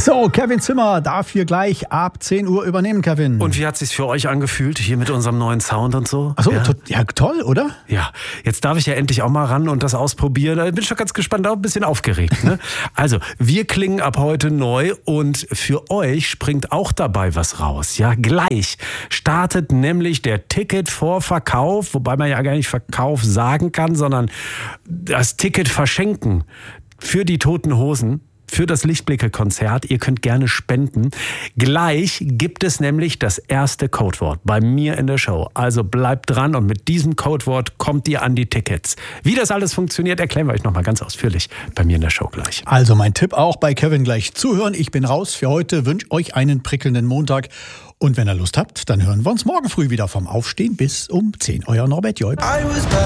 So, Kevin Zimmer darf hier gleich ab 10 Uhr übernehmen, Kevin. Und wie hat es sich für euch angefühlt, hier mit unserem neuen Sound und so? Achso, ja? Ja, toll, oder? Ja, jetzt darf ich ja endlich auch mal ran und das ausprobieren. Ich bin schon ganz gespannt, auch ein bisschen aufgeregt. Ne? Also, wir klingen ab heute neu und für euch springt auch dabei was raus. Ja, gleich startet nämlich der Ticketvorverkauf, wobei man ja gar nicht Verkauf sagen kann, sondern das Ticket verschenken für die Toten Hosen. Für das Lichtblicke-Konzert. Ihr könnt gerne spenden. Gleich gibt es nämlich das erste Codewort bei mir in der Show. Also bleibt dran und mit diesem Codewort kommt ihr an die Tickets. Wie das alles funktioniert, erklären wir euch nochmal ganz ausführlich bei mir in der Show gleich. Also mein Tipp auch bei Kevin gleich zuhören. Ich bin raus für heute, wünsche euch einen prickelnden Montag. Und wenn ihr Lust habt, dann hören wir uns morgen früh wieder vom Aufstehen bis um 10. Euer Norbert Joib.